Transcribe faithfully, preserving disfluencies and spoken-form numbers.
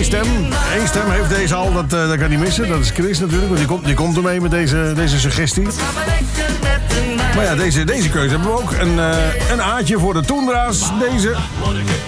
stem. Eén stem heeft deze al, dat, uh, dat kan niet missen. Dat is Chris natuurlijk, want die komt, die komt ermee met deze, deze suggestie. Maar ja, deze, deze keuze hebben we ook. Een, uh, een A'tje voor de Toendra's. Deze...